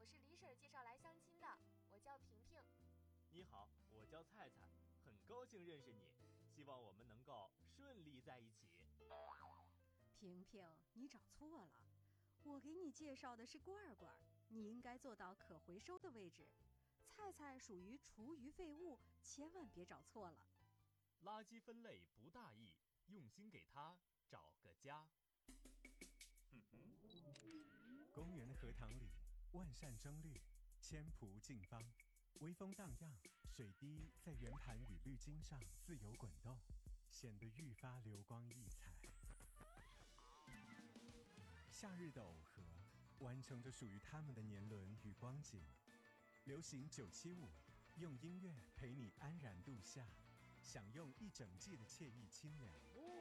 是李婶介绍来相亲的，我叫萍萍。 你好，我叫菜菜，很高兴认识你，希望我们能够顺利在一起。 萍萍，你找错了，我给你介绍的是罐罐，你应该坐到可回收的位置。菜菜属于厨余废物，千万别找错了。 垃圾分类不大意，用心给它找个家。 公园荷塘里，万扇争绿，千蒲竞芳，微风荡漾，水滴在圆盘与绿茎上自由滚动，显得愈发流光溢彩。夏日的耦合，完成着属于他们的年轮与光景。流行975，用音乐陪你安然度夏，享用一整季的惬意清凉。